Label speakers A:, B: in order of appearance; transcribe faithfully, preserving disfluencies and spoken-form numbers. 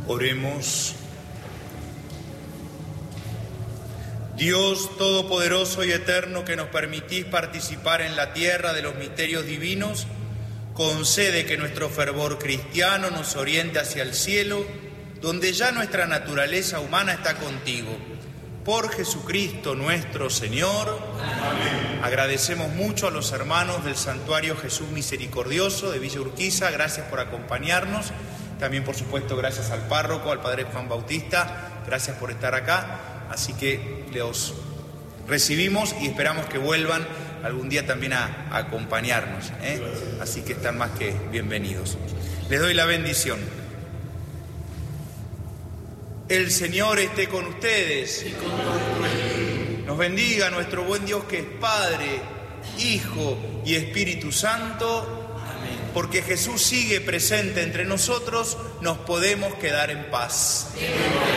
A: Oremos. Dios Todopoderoso y Eterno, que nos permitís participar en la tierra de los misterios divinos, concede que nuestro fervor cristiano nos oriente hacia el cielo, donde ya nuestra naturaleza humana está contigo. Por Jesucristo nuestro Señor. Amén. Agradecemos mucho a los hermanos del Santuario Jesús Misericordioso de Villa Urquiza. Gracias por acompañarnos. También, por supuesto, gracias al párroco, al padre Juan Bautista. Gracias por estar acá. Así que los recibimos y esperamos que vuelvan algún día también a, a acompañarnos, ¿eh? Así que están más que bienvenidos. Les doy la bendición. El Señor esté con ustedes. Y con tu Nos bendiga nuestro buen Dios, que es Padre, Hijo y Espíritu Santo. Amén. Porque Jesús sigue presente entre nosotros, nos podemos quedar en paz. Amén.